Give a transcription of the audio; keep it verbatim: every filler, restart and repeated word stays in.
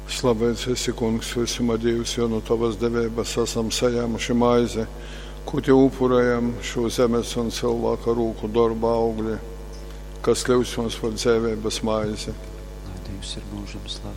Slavēts esi, kungs, visuma Dievs, jo no tavas devības esam saņēmuši maizi, ko te upurējam šo zemes un cilvēka rūku darba augļi, kas ļaus mums par dzīvības maizi. Lai Dievs ir mūžam slavēts.